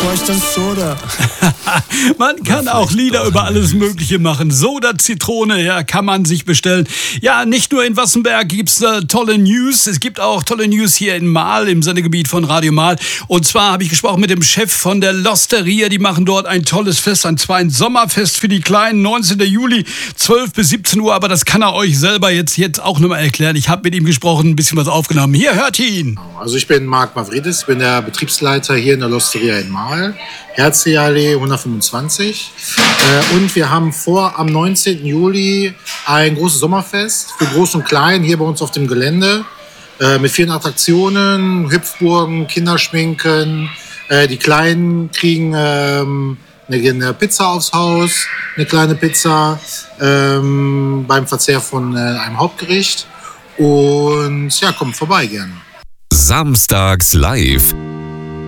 ich dann Soda. Man kann auch Lieder über alles Mögliche machen. Soda, Zitrone, ja, kann man sich bestellen. Ja, nicht nur in Wassenberg gibt's tolle News. Es gibt auch tolle News hier in Marl, im Sendegebiet von Radio Marl. Und zwar habe ich gesprochen mit dem Chef von der Losteria. Die machen dort ein tolles Fest, ein Sommerfest für die Kleinen, 19. Juli, 12 bis 17 Uhr. Aber das kann er euch selber jetzt auch nochmal erklären. Ich habe mit ihm gesprochen, ein bisschen was aufgenommen. Hier, hört ihn. Also ich bin Marc Mavridis, bin der Betriebsleiter hier in der Losteria in Marl, Herzseeallee 125. Und wir haben vor, am 19. Juli ein großes Sommerfest für Groß und Klein hier bei uns auf dem Gelände mit vielen Attraktionen, Hüpfburgen, Kinderschminken. Die Kleinen kriegen eine Pizza aufs Haus, eine kleine Pizza beim Verzehr von einem Hauptgericht. Und ja, kommt vorbei gerne. Samstags live